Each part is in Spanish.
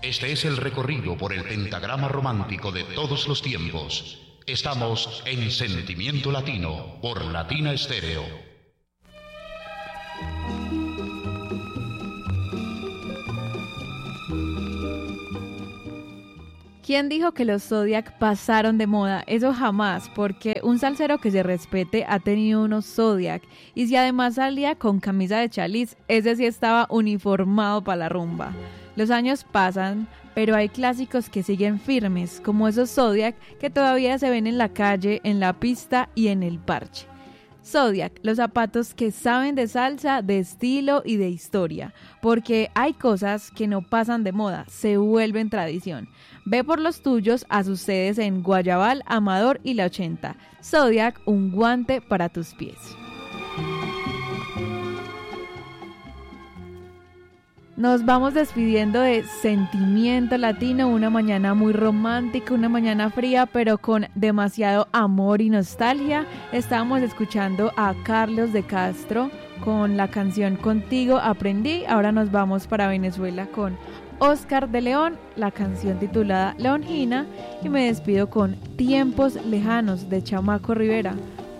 Este es el recorrido por el pentagrama romántico de todos los tiempos. Estamos en Sentimiento Latino por Latina Estéreo. ¿Quién dijo que los Zodiac pasaron de moda? Eso jamás, porque un salsero que se respete ha tenido unos Zodiac, y si además salía con camisa de chaliz, ese sí estaba uniformado para la rumba. Los años pasan, pero hay clásicos que siguen firmes, como esos Zodiac que todavía se ven en la calle, en la pista y en el parche. Zodiac, los zapatos que saben de salsa, de estilo y de historia, porque hay cosas que no pasan de moda, se vuelven tradición. Ve por los tuyos a sus sedes en Guayabal, Amador y La 80. Zodiac, un guante para tus pies. Nos vamos despidiendo de Sentimiento Latino, una mañana muy romántica, una mañana fría, pero con demasiado amor y nostalgia. Estábamos escuchando a Carlos de Castro con la canción Contigo Aprendí. Ahora nos vamos para Venezuela con Oscar de León, la canción titulada Leonjina, y me despido con Tiempos Lejanos de Chamaco Rivera.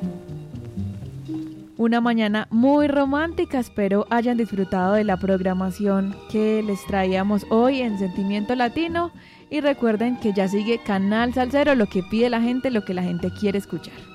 Una mañana muy romántica, espero hayan disfrutado de la programación que les traíamos hoy en Sentimiento Latino y recuerden que ya sigue Canal Salsero, lo que pide la gente, lo que la gente quiere escuchar.